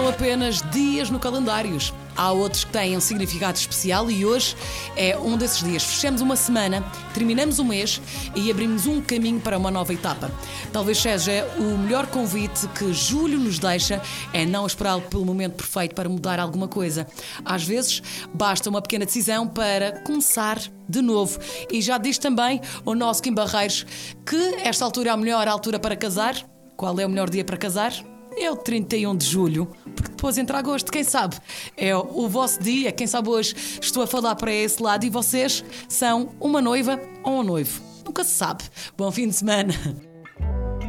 são apenas dias no calendário. Há outros que têm um significado especial e hoje é um desses dias. Fechamos uma semana, terminamos um mês e abrimos um caminho para uma nova etapa. Talvez seja o melhor convite que julho nos deixa, é não esperar pelo momento perfeito para mudar alguma coisa. Às vezes basta uma pequena decisão para começar de novo. E já diz também o nosso Kim Barreiros que esta altura é a melhor altura para casar. Qual é o melhor dia para casar? É o 31 de julho, porque depois entra agosto, quem sabe? É o vosso dia, quem sabe hoje estou a falar para esse lado e vocês são uma noiva ou um noivo. Nunca se sabe. Bom fim de semana.